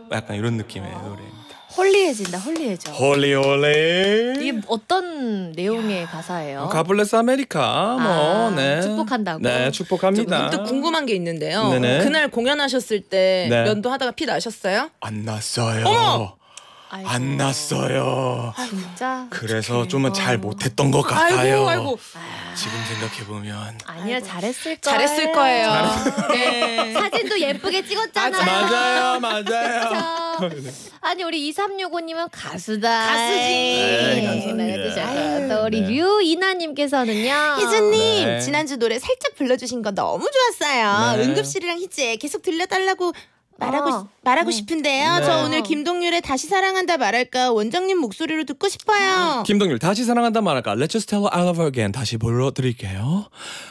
약간 이런 느낌의 노래입니다. 홀리해진다, 홀리해져. 홀리. 이게 어떤 내용의 가사예요? 가블레스 아메리카 뭐 네. 축복한다고. 네, 축복합니다. 또 궁금한 게 있는데요. 네네. 그날 공연하셨을 때 네. 면도하다가 피 나셨어요? 안 났어요. 어머! 아이고. 안 났어요. 진짜? 그래서 좀 잘 못했던 것 같아요. 아이고. 지금 생각해 보면 아니야, 잘했을 거예요. 잘했을 거예요. 네. 사진도 예쁘게 찍었잖아요. 맞아요. 아니 우리 2365님은 가수다. 가수지. 네, 감사합니다. 또 우리 네. 류이나님께서는요. 희주님 네. 지난주 노래 살짝 불러주신 거 너무 좋았어요. 네. 응급실이랑 희재 계속 들려달라고 말하고 싶은데요. 네. 저 오늘 김동률의 다시 사랑한다 말할까 원장님 목소리로 듣고 싶어요. 김동률 다시 사랑한다 말할까? Let's just tell her I love her again. 다시 불러드릴게요.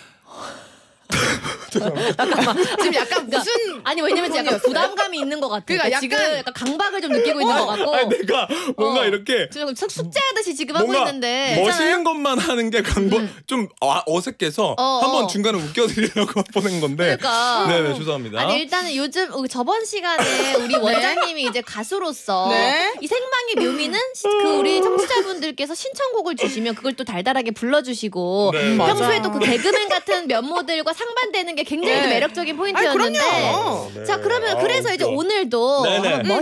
지금 약간 무슨 아니 왜냐면 약간 부담감이 있는 것 같아. 그러니까 지금 약간- 약간 강박을 좀 느끼고 있는 것 같고. 아니, 내가 뭔가 이렇게 지금 숙제하듯이 지금 하고 뭔가 있는데. 멋있는 것만 하는 게 좀 어색해서 한번 중간에 웃겨드리려고 보낸 건데. 그러니까. 네네 죄송합니다. 아니 일단은 요즘 저번 시간에 우리 원장님이 이제 가수로서 네. 이 생방의 묘미는 그 우리 청취자분들께서 신청곡을 주시면 그걸 또 달달하게 불러주시고 네, 평소에 또 그 개그맨 같은 면모들과 상반되는 게 굉장히 네. 매력적인 아이, 포인트였는데 그럼요. 자 그러면 그래서 이제 오늘도 네네. 한번